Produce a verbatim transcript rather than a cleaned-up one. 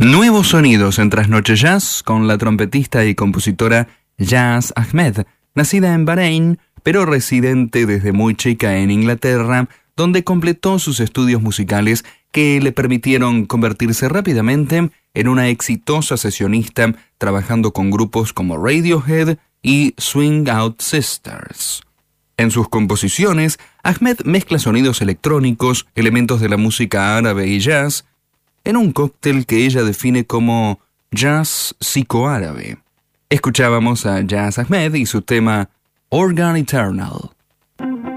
Nuevos sonidos en Trasnoche Jazz con la trompetista y compositora Yas Ahmed, nacida en Bahrein, pero residente desde muy chica en Inglaterra, donde completó sus estudios musicales que le permitieron convertirse rápidamente en una exitosa sesionista, trabajando con grupos como Radiohead y Swing Out Sisters. En sus composiciones, Ahmed mezcla sonidos electrónicos, elementos de la música árabe y jazz, en un cóctel que ella define como jazz psicoárabe. Escuchábamos a Yas Ahmed y su tema Organ Eternal.